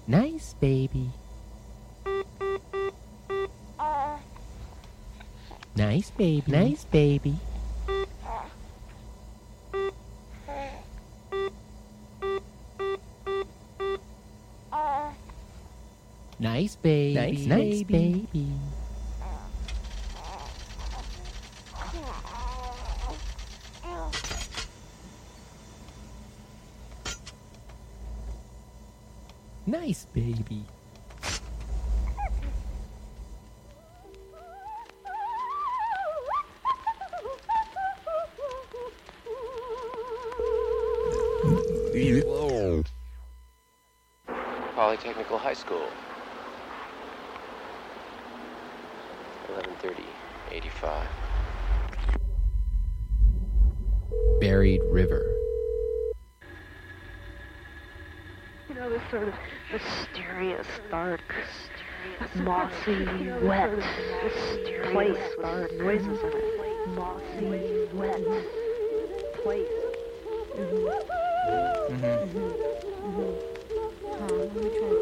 Nice baby. Nice baby. Nice baby. Nice baby. Nice baby. Nice baby. Polytechnical High School. 11:30:85. Buried River. You know, this sort of mysterious, dark, mossy, wet, place with noises in it. Mossy, wet place. Which one?